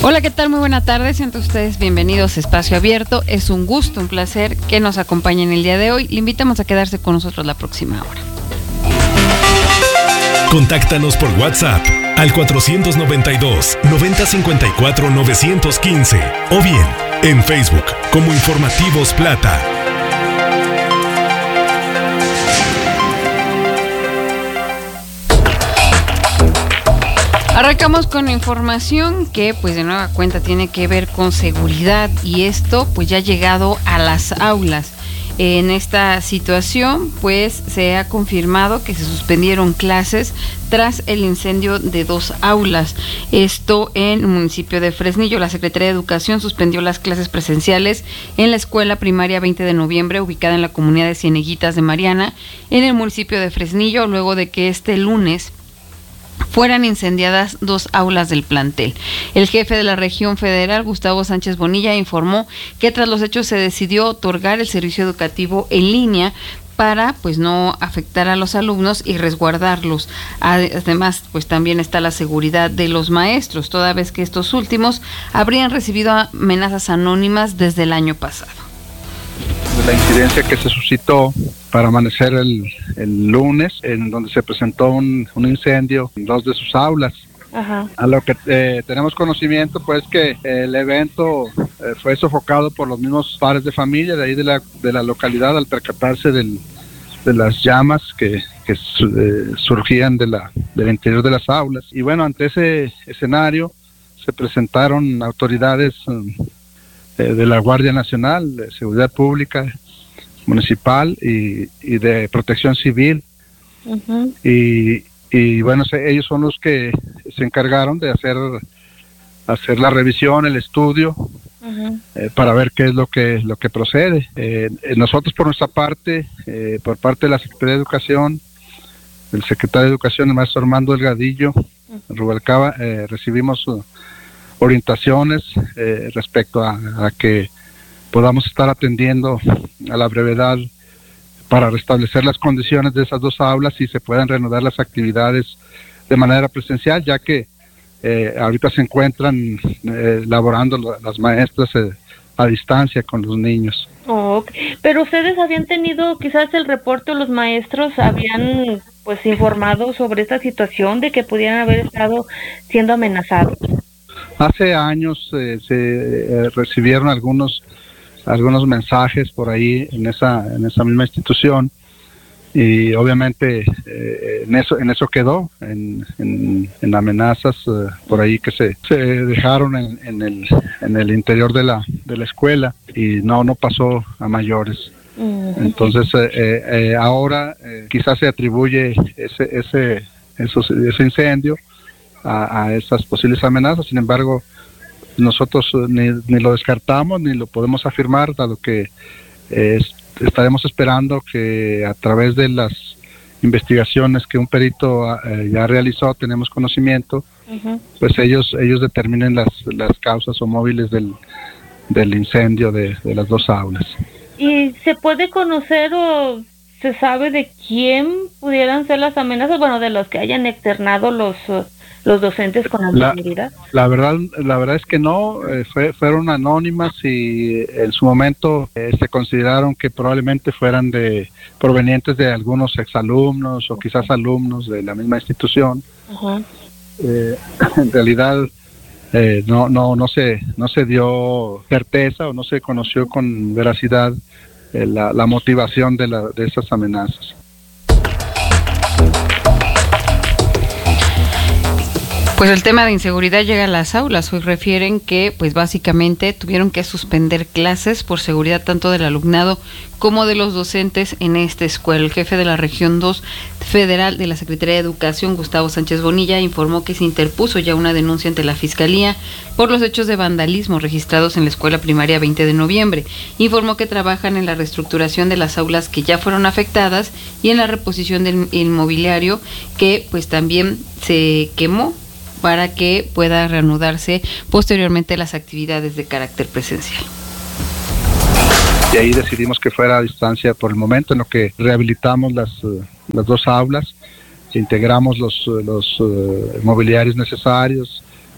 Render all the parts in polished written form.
Hola, ¿qué tal? Muy buena tarde, sean ustedes bienvenidos a Espacio Abierto. Es un gusto, un placer que nos acompañen el día de hoy. Le invitamos a quedarse con nosotros la próxima hora. Contáctanos por WhatsApp al 492-9054-915 o bien en Facebook como Informativos Plata. Arrancamos con información que pues de nueva cuenta tiene que ver con seguridad, y esto pues ya ha llegado a las aulas. En esta situación pues se ha confirmado que se suspendieron clases tras el incendio de 2 aulas. Esto en el municipio de Fresnillo. La Secretaría de Educación suspendió las clases presenciales en la escuela primaria 20 de noviembre, ubicada en la comunidad de Cieneguitas de Mariana, en el municipio de Fresnillo, luego de que este lunes fueran incendiadas 2 aulas del plantel. El jefe de la región federal, Gustavo Sánchez Bonilla, informó que tras los hechos se decidió otorgar el servicio educativo en línea para pues no afectar a los alumnos y resguardarlos. Además, pues también está la seguridad de los maestros, toda vez que estos últimos habrían recibido amenazas anónimas desde el año pasado. La incidencia que se suscitó para amanecer el lunes, en donde se presentó un incendio en 2 de sus aulas. Ajá. A lo que tenemos conocimiento, pues, que el evento fue sofocado por los mismos padres de familia de ahí de la localidad, al percatarse de las llamas que surgían del interior de las aulas. Y bueno, ante ese escenario se presentaron autoridades de la Guardia Nacional, de Seguridad Pública, Municipal y de Protección Civil. Uh-huh. Y bueno, ellos son los que se encargaron de hacer la revisión, el estudio, uh-huh, para ver qué es lo que procede. Nosotros por nuestra parte, por parte de la Secretaría de Educación, el secretario de Educación, el maestro Armando Delgadillo, uh-huh, Rubalcaba, recibimos orientaciones respecto a que podamos estar atendiendo a la brevedad para restablecer las condiciones de esas 2 aulas y se puedan reanudar las actividades de manera presencial, ya que ahorita se encuentran laborando las maestras a distancia con los niños. Okay. Pero ustedes habían tenido quizás el reporte, los maestros habían pues informado sobre esta situación de que pudieran haber estado siendo amenazados. Hace años se recibieron algunos mensajes por ahí en esa misma institución, y obviamente en eso quedó, en amenazas por ahí que se dejaron en el interior de la escuela, y no pasó a mayores. Uh-huh. Entonces ahora quizás se atribuye ese incendio a esas posibles amenazas. Sin embargo, nosotros ni lo descartamos ni lo podemos afirmar, dado que estaremos esperando que a través de las investigaciones que un perito ya realizó, tenemos conocimiento, uh-huh, pues ellos determinen las causas o móviles del incendio de las 2 aulas. ¿Y se puede conocer o se sabe de quién pudieran ser las amenazas, bueno, de los que hayan externado los docentes con anterioridad? La verdad es que no, fueron anónimas, y en su momento se consideraron que probablemente fueran provenientes de algunos exalumnos o quizás alumnos de la misma institución. Uh-huh. En realidad no se dio certeza o no se conoció con veracidad la motivación de esas amenazas. Pues el tema de inseguridad llega a las aulas. Hoy refieren que pues básicamente tuvieron que suspender clases por seguridad tanto del alumnado como de los docentes en esta escuela. El jefe de la región 2 federal de la Secretaría de Educación, Gustavo Sánchez Bonilla, informó que se interpuso ya una denuncia ante la Fiscalía por los hechos de vandalismo registrados en la escuela primaria 20 de noviembre. Informó que trabajan en la reestructuración de las aulas que ya fueron afectadas y en la reposición del inmobiliario que pues también se quemó, para que pueda reanudarse posteriormente las actividades de carácter presencial. Y ahí decidimos que fuera a distancia por el momento, en lo que rehabilitamos las 2 aulas, integramos los mobiliarios necesarios,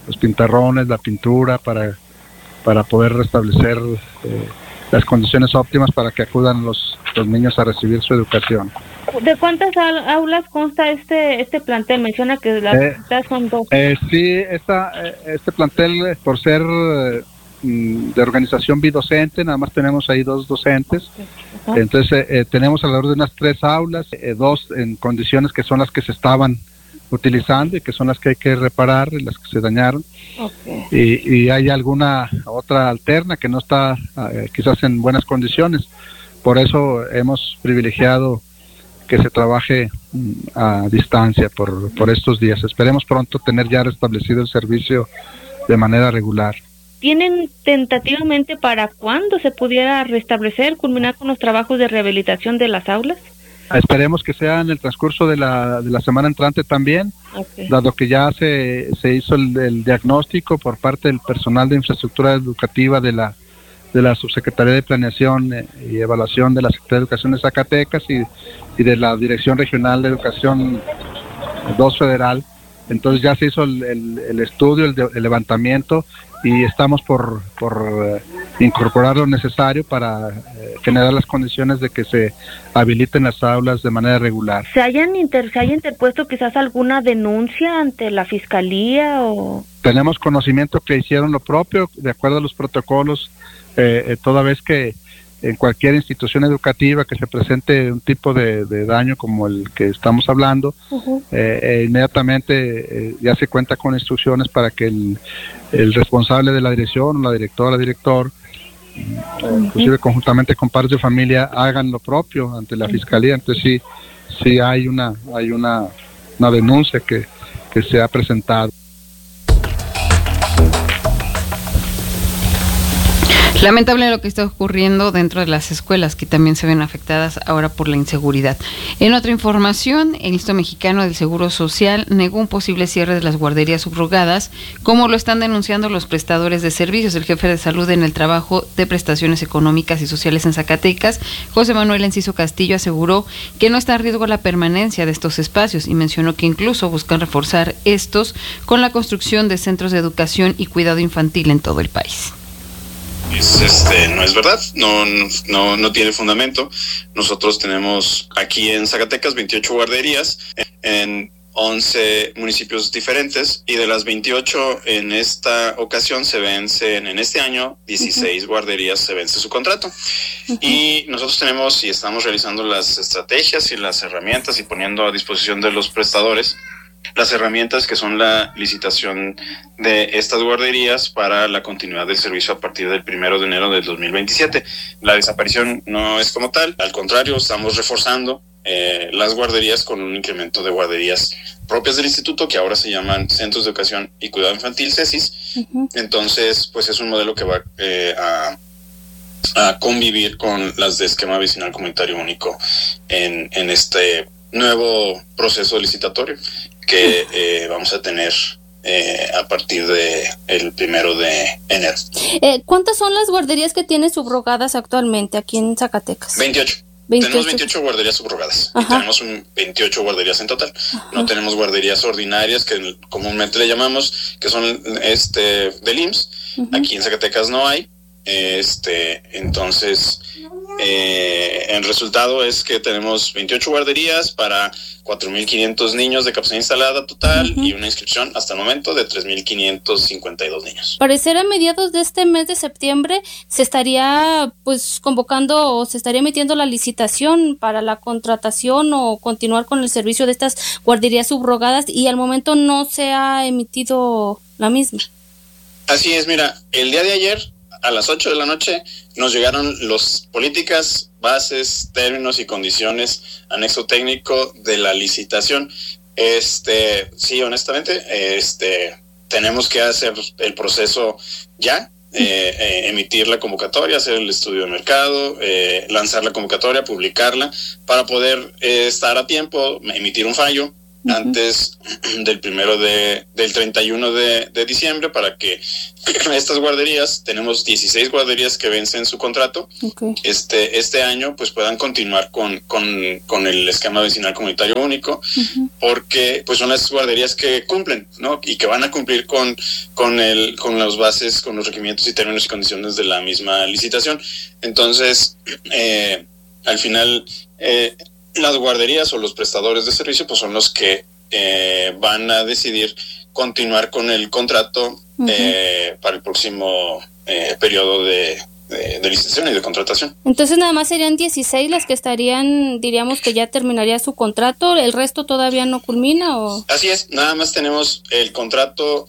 los pintarrones, la pintura, para poder restablecer las condiciones óptimas para que acudan los niños a recibir su educación. ¿De cuántas aulas consta este plantel? Menciona que las son 2. Sí, este plantel, por ser de organización bidocente, nada más tenemos ahí 2 docentes. Uh-huh. Entonces tenemos alrededor de unas 3 aulas, 2 en condiciones que son las que se estaban utilizando y que son las que hay que reparar, las que se dañaron. Okay. Y hay alguna otra alterna que no está quizás en buenas condiciones. Por eso hemos privilegiado que se trabaje a distancia por estos días. Esperemos pronto tener ya restablecido el servicio de manera regular. ¿Tienen tentativamente para cuándo se pudiera restablecer, culminar con los trabajos de rehabilitación de las aulas? Esperemos que sea en el transcurso de la semana entrante también, okay. Dado que ya se hizo el diagnóstico por parte del personal de infraestructura educativa de la Subsecretaría de Planeación y Evaluación de la Secretaría de Educación de Zacatecas y de la Dirección Regional de Educación 2 Federal. Entonces ya se hizo el estudio, el levantamiento, y estamos por incorporar lo necesario para generar las condiciones de que se habiliten las aulas de manera regular. ¿Se haya interpuesto quizás alguna denuncia ante la Fiscalía o...? Tenemos conocimiento que hicieron lo propio, de acuerdo a los protocolos, toda vez que en cualquier institución educativa que se presente un tipo de daño como el que estamos hablando, uh-huh. Inmediatamente ya se cuenta con instrucciones para que el responsable de la dirección, la directora, director, uh-huh. Inclusive conjuntamente con padres de familia, hagan lo propio ante la Fiscalía. Entonces sí hay una denuncia que se ha presentado. Lamentable lo que está ocurriendo dentro de las escuelas, que también se ven afectadas ahora por la inseguridad. En otra información, el Instituto Mexicano del Seguro Social negó un posible cierre de las guarderías subrogadas, como lo están denunciando los prestadores de servicios. El jefe de salud en el trabajo de prestaciones económicas y sociales en Zacatecas, José Manuel Enciso Castillo, aseguró que no está en riesgo la permanencia de estos espacios y mencionó que incluso buscan reforzar estos con la construcción de centros de educación y cuidado infantil en todo el país. No es verdad, no tiene fundamento. Nosotros tenemos aquí en Zacatecas 28 guarderías en 11 municipios diferentes, y de las 28 en esta ocasión se vencen, en este año 16 uh-huh. guarderías se vence su contrato. Uh-huh. Y nosotros tenemos y estamos realizando las estrategias y las herramientas y poniendo a disposición de los prestadores las herramientas que son la licitación de estas guarderías para la continuidad del servicio a partir del 1 de enero del 2027. La desaparición no es como tal, al contrario, estamos reforzando las guarderías con un incremento de guarderías propias del instituto, que ahora se llaman Centros de Educación y Cuidado Infantil, CECIS. Uh-huh. Entonces, pues es un modelo que va a convivir con las de esquema vecinal comunitario único en este nuevo proceso licitatorio que vamos a tener a partir de el 1 de enero. ¿Cuántas son las guarderías que tiene subrogadas actualmente aquí en Zacatecas? 28. Tenemos 28 guarderías subrogadas. Ajá. Y tenemos 28 guarderías en total. Ajá. No tenemos guarderías ordinarias, que comúnmente le llamamos, que son del IMSS. Uh-huh. Aquí en Zacatecas no hay. Entonces, el resultado es que tenemos 28 guarderías para 4.500 niños de capacidad instalada total, uh-huh. y una inscripción hasta el momento de 3.552 niños. Parecer a mediados de este mes de septiembre se estaría convocando o se estaría emitiendo la licitación para la contratación o continuar con el servicio de estas guarderías subrogadas, y al momento no se ha emitido la misma. Así es, mira, el día de ayer a las 8 de la noche nos llegaron las políticas, bases, términos y condiciones, anexo técnico de la licitación. Sí, honestamente, tenemos que hacer el proceso ya, emitir la convocatoria, hacer el estudio de mercado, lanzar la convocatoria, publicarla, para poder estar a tiempo, emitir un fallo antes del 31 de diciembre, para que estas guarderías, tenemos 16 guarderías que vencen su contrato, este año pues puedan continuar con el esquema vecinal comunitario único, porque pues son las guarderías que cumplen, ¿no? Y que van a cumplir con las bases, con los requerimientos y términos y condiciones de la misma licitación. Entonces, al final, las guarderías o los prestadores de servicio pues son los que van a decidir continuar con el contrato para el próximo periodo de licitación y de contratación. Entonces nada más serían 16 las que estarían, diríamos que ya terminaría su contrato, ¿el resto todavía no culmina o...? Así es, nada más tenemos el contrato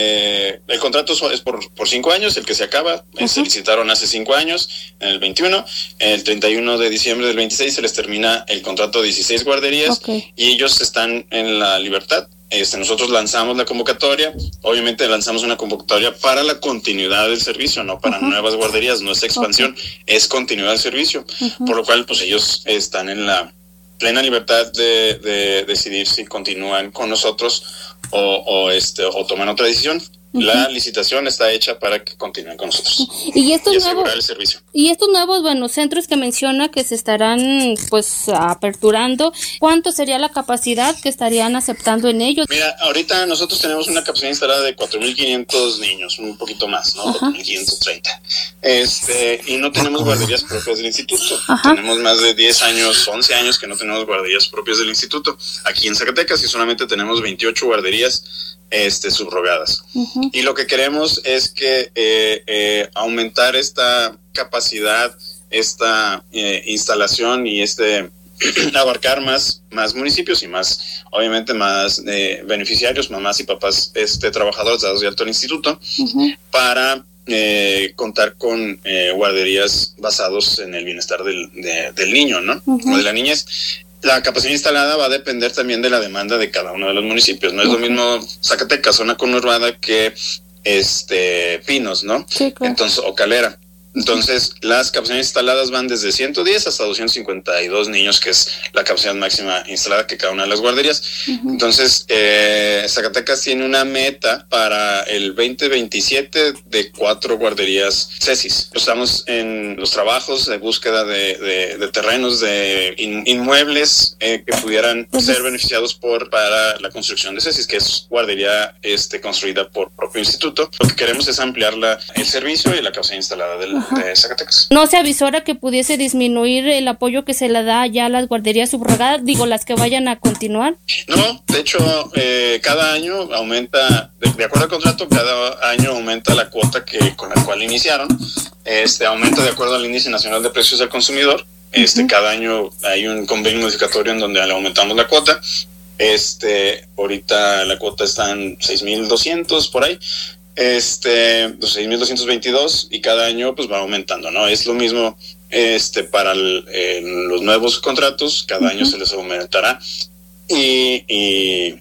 es por 5 años, el que se acaba, se licitaron hace 5 años, en el 21, el 31 de diciembre del 26 se les termina el contrato de 16 guarderías y ellos están en la libertad. Nosotros lanzamos la convocatoria, obviamente lanzamos una convocatoria para la continuidad del servicio, no para nuevas guarderías, no es expansión, es continuidad del servicio, por lo cual pues ellos están en la plena libertad de decidir si continúan con nosotros o toman otra decisión. La licitación está hecha para que continúen con nosotros y asegurar el servicio. Y estos nuevos, centros que menciona que se estarán pues aperturando, ¿cuánto sería la capacidad que estarían aceptando en ellos? Mira, ahorita nosotros tenemos una capacidad instalada de 4,500 niños, un poquito más, ¿no? 4,530. Y no tenemos guarderías propias del instituto. Tenemos más de 10 años, 11 años que no tenemos guarderías propias del instituto. Aquí en Zacatecas y solamente tenemos 28 guarderías subrogadas. Y lo que queremos es que aumentar esta capacidad, esta instalación y abarcar más municipios y más, obviamente más beneficiarios, mamás y papás trabajadores dados de alto al instituto, para contar con guarderías basados en el bienestar del niño, ¿no? O de la niñez. La capacidad instalada va a depender también de la demanda de cada uno de los municipios. No es lo mismo Zacatecas, zona conurbada, que Pinos, ¿no? Sí, claro. Entonces, o Calera. Entonces, las capacidades instaladas van desde 110 hasta 252 niños, que es la capacidad máxima instalada que cada una de las guarderías. Entonces, Zacatecas tiene una meta para el 2027 de 4 guarderías CESIS. Estamos en los trabajos de búsqueda de terrenos, de inmuebles que pudieran ser beneficiados para la construcción de CESIS, que es guardería construida por propio instituto. Lo que queremos es ampliar el servicio y la capacidad instalada de Zacatecas. ¿No se avisora que pudiese disminuir el apoyo que se le da ya a las guarderías subrogadas, las que vayan a continuar? No, de hecho, cada año aumenta, de acuerdo al contrato, cada año aumenta la cuota con la cual iniciaron. Aumenta de acuerdo al Índice Nacional de Precios del Consumidor. Cada año hay un convenio modificatorio en donde le aumentamos la cuota. Ahorita la cuota está en 6,200 por ahí. 6,222 y cada año pues va aumentando, ¿no? Es lo mismo para los nuevos contratos, cada año se les aumentará y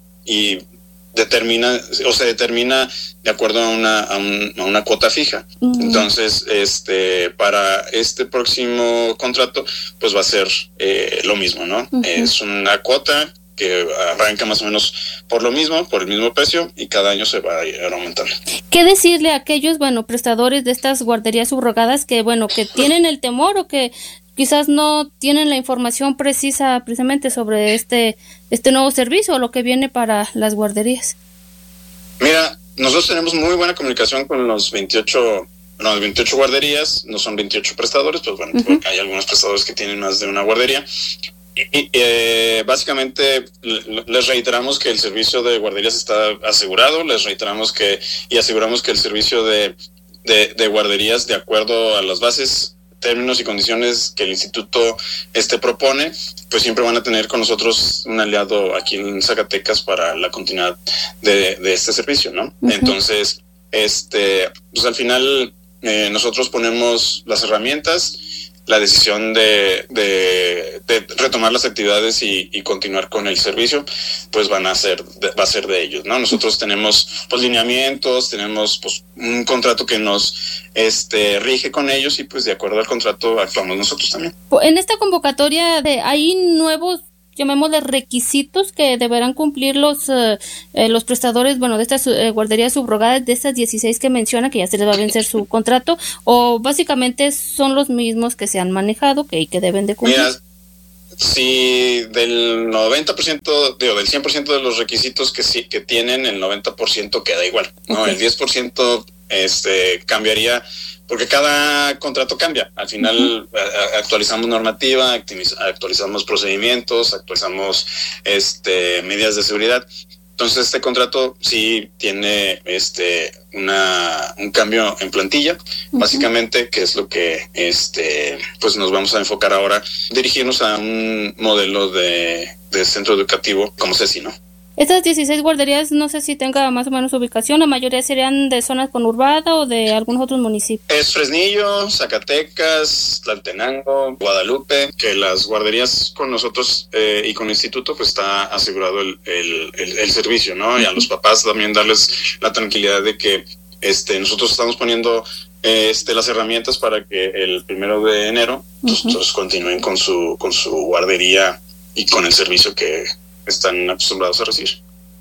se determina de acuerdo a una cuota fija. Entonces, para este próximo contrato pues va a ser lo mismo, ¿no? Es una cuota que arranca más o menos por el mismo precio y cada año se va a ir aumentando. ¿Qué decirle a aquellos, prestadores de estas guarderías subrogadas que tienen el temor o que quizás no tienen la información precisa precisamente sobre este nuevo servicio o lo que viene para las guarderías? Mira, nosotros tenemos muy buena comunicación con los 28 guarderías, no son 28 prestadores, pues porque hay algunos prestadores que tienen más de una guardería. Y básicamente les reiteramos que el servicio de guarderías está asegurado, les reiteramos y aseguramos que el servicio de guarderías, de acuerdo a las bases, términos y condiciones que el instituto propone, pues siempre van a tener con nosotros un aliado aquí en Zacatecas para la continuidad de este servicio, ¿no? Entonces, pues al final nosotros ponemos las herramientas, la decisión de retomar las actividades y continuar con el servicio, pues va a ser de ellos, ¿no? Nosotros tenemos pues lineamientos, tenemos pues un contrato que nos rige con ellos y pues de acuerdo al contrato actuamos nosotros también. En esta convocatoria hay nuevos llamémosle requisitos que deberán cumplir los prestadores, bueno, de estas guarderías subrogadas, de estas 16 que menciona, que ya se les va a vencer su contrato, o básicamente son los mismos que se han manejado que deben de cumplir? Mira, si del 90%, del 100% de los requisitos que tienen, el 90% queda igual, ¿no? Okay. El 10% cambiaría, porque cada contrato cambia. Al final actualizamos normativa, actualizamos procedimientos, actualizamos medidas de seguridad. Entonces este contrato sí tiene un cambio en plantilla, básicamente, que es lo que pues nos vamos a enfocar ahora, dirigirnos a un modelo de centro educativo como CECI, ¿no? Estas 16 guarderías, no sé si tenga más o menos ubicación, la mayoría serían de zonas conurbada o de algunos otros municipios. Es Fresnillo, Zacatecas, Tlaltenango, Guadalupe, que las guarderías con nosotros y con el instituto pues está asegurado el servicio, ¿no? Y a los papás también darles la tranquilidad de que nosotros estamos poniendo las herramientas para que el 1 de enero pues continúen con su guardería y con el servicio que están acostumbrados a recibir.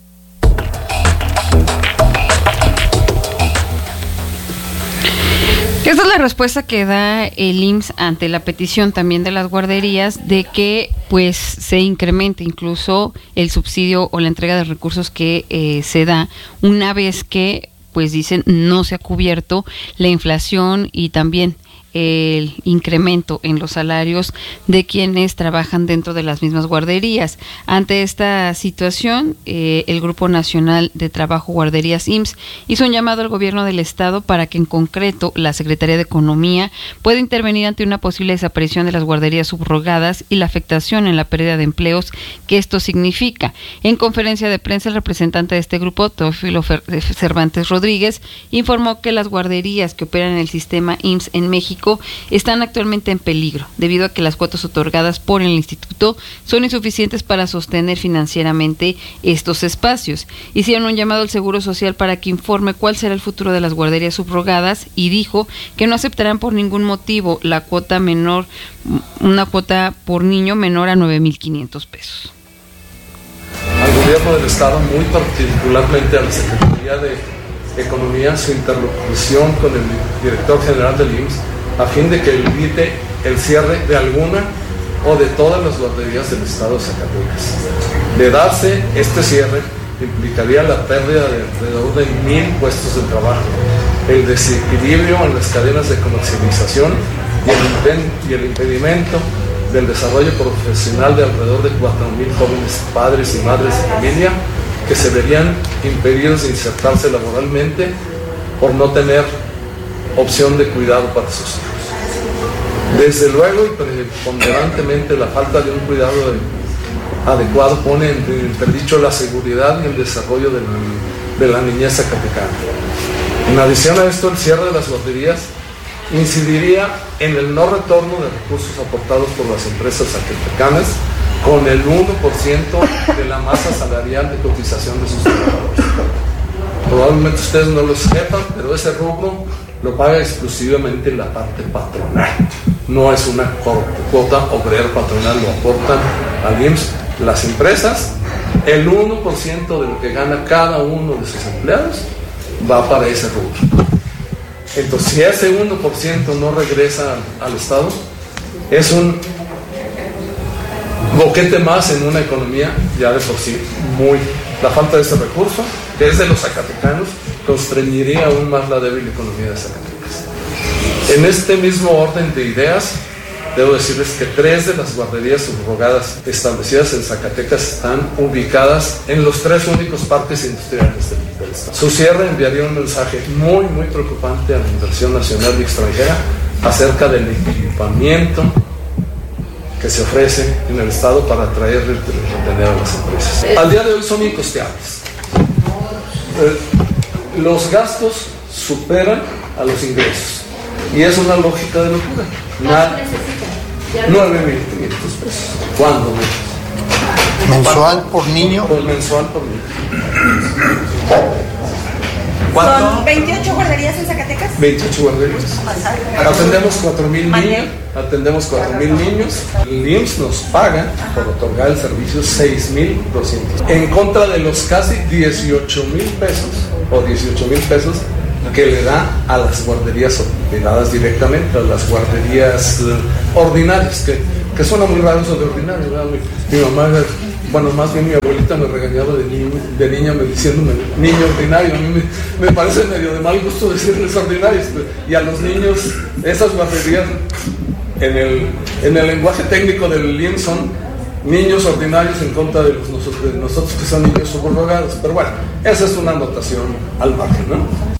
Esa es la respuesta que da el IMSS ante la petición también de las guarderías de que pues se incremente incluso el subsidio o la entrega de recursos que se da una vez que pues dicen no se ha cubierto la inflación y también el incremento en los salarios de quienes trabajan dentro de las mismas guarderías. Ante esta situación, el Grupo Nacional de Trabajo Guarderías IMSS hizo un llamado al gobierno del estado para que en concreto la Secretaría de Economía pueda intervenir ante una posible desaparición de las guarderías subrogadas y la afectación en la pérdida de empleos que esto significa. En conferencia de prensa, el representante de este grupo, Teófilo Cervantes Rodríguez, informó que las guarderías que operan en el sistema IMSS en México están actualmente en peligro, debido a que las cuotas otorgadas por el instituto son insuficientes para sostener financieramente estos espacios. Hicieron un llamado al Seguro Social para que informe cuál será el futuro de las guarderías subrogadas y dijo que no aceptarán por ningún motivo la cuota menor, una cuota por niño menor a 9,500 pesos. Al gobierno del estado, muy particularmente a la Secretaría de Economía, su interlocución con el director general del IMSS, a fin de que evite el cierre de alguna o de todas las guarderías del estado de Zacatecas. De darse este cierre, implicaría la pérdida de alrededor de 1,000 puestos de trabajo, el desequilibrio en las cadenas de comercialización y el impedimento del desarrollo profesional de alrededor de 4,000 jóvenes padres y madres de familia que se verían impedidos de insertarse laboralmente por no tener opción de cuidado para sus hijos. Desde luego y preponderantemente la falta de un cuidado adecuado pone en entredicho la seguridad y el desarrollo de la niñez zacatecana. En adición a esto, el cierre de las guarderías incidiría en el no retorno de recursos aportados por las empresas zacatecanas con el 1% de la masa salarial de cotización de sus trabajadores. Probablemente ustedes no lo sepan, pero ese rubro lo paga exclusivamente la parte patronal. No es una cuota obrera patronal, lo aportan al IMSS las empresas. El 1% de lo que gana cada uno de sus empleados va para ese rubro. Entonces, si ese 1% no regresa al Estado, es un boquete más en una economía ya de por sí muy... La falta de ese recurso, que es de los zacatecanos, constreñiría aún más la débil economía de Zacatecas. En este mismo orden de ideas, debo decirles que 3 de las guarderías subrogadas establecidas en Zacatecas están ubicadas en los 3 únicos parques industriales del estado. Su cierre enviaría un mensaje muy, muy preocupante a la inversión nacional y extranjera acerca del equipamiento que se ofrece en el estado para atraer y retener a las empresas. Al día de hoy son incosteables. Los gastos superan a los ingresos y es una lógica de locura. 9,500 pesos. ¿Cuándo? ¿Mensual por niño? Mensual por niño. ¿Cuánto? ¿Son 28 guarderías en Zacatecas? 28 guarderías. Atendemos 4,000 niños. El IMSS nos paga por otorgar el servicio 6,200. En contra de los casi 18,000 pesos o 18,000 pesos que le da a las guarderías operadas directamente, a las guarderías ordinarias, que suena muy raro eso de ordinario, ¿verdad? Mi mamá, bueno, más bien mi abuelita me regañaba de niña diciéndome niño ordinario. A mí me parece medio de mal gusto decirles ordinarios, y a los niños, esas guarderías en el lenguaje técnico del IMSS son niños ordinarios en contra de nosotros que son niños subrogados. Pero bueno, esa es una anotación al margen, ¿no?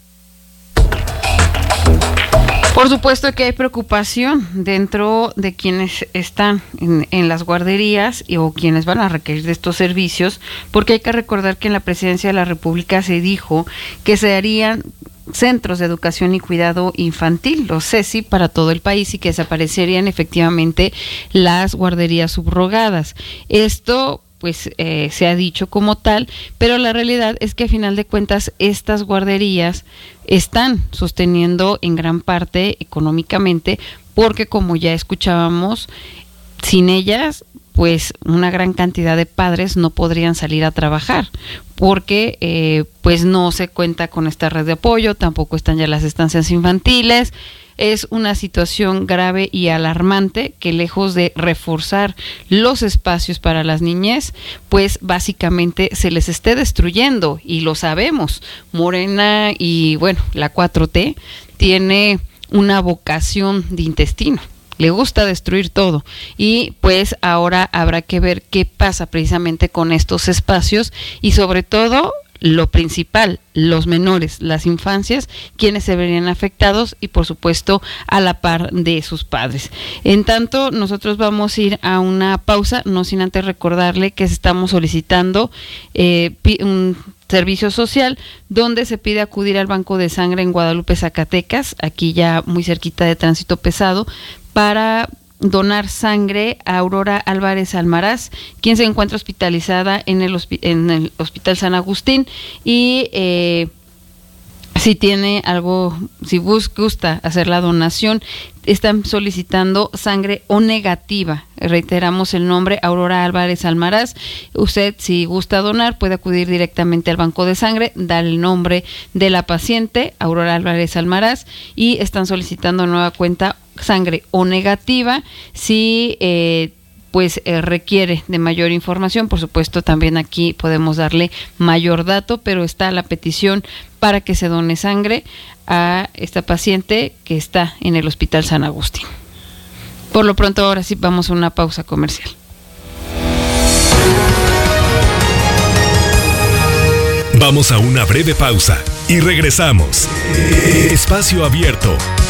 Por supuesto que hay preocupación dentro de quienes están en las guarderías o quienes van a requerir de estos servicios, porque hay que recordar que en la Presidencia de la República se dijo que se harían centros de educación y cuidado infantil, los CECI, para todo el país, y que desaparecerían efectivamente las guarderías subrogadas. Esto pues se ha dicho como tal, pero la realidad es que a final de cuentas estas guarderías están sosteniendo en gran parte económicamente, porque como ya escuchábamos, sin ellas pues una gran cantidad de padres no podrían salir a trabajar, porque pues no se cuenta con esta red de apoyo, tampoco están ya las estancias infantiles. Es una situación grave y alarmante que, lejos de reforzar los espacios para las niñez, pues básicamente se les esté destruyendo, y lo sabemos. Morena y bueno, la 4T tiene una vocación de intestino. Le gusta destruir todo, y pues ahora habrá que ver qué pasa precisamente con estos espacios, y sobre todo lo principal, los menores, las infancias, quienes se verían afectados, y por supuesto a la par de sus padres. En tanto, nosotros vamos a ir a una pausa, no sin antes recordarle que estamos solicitando un servicio social donde se pide acudir al banco de sangre en Guadalupe, Zacatecas, aquí ya muy cerquita de Tránsito Pesado, para donar sangre a Aurora Álvarez Almaraz, quien se encuentra hospitalizada en el Hospital San Agustín, y si tiene algo, si gusta hacer la donación, están solicitando sangre O negativa. Reiteramos el nombre, Aurora Álvarez Almaraz. Usted, si gusta donar, puede acudir directamente al banco de sangre, dar el nombre de la paciente, Aurora Álvarez Almaraz, y están solicitando nueva cuenta sangre O negativa. Si requiere de mayor información, por supuesto también aquí podemos darle mayor dato, pero está la petición para que se done sangre a esta paciente que está en el Hospital San Agustín. Por lo pronto, ahora sí vamos a una pausa comercial. Vamos a una breve pausa y regresamos. Espacio Abierto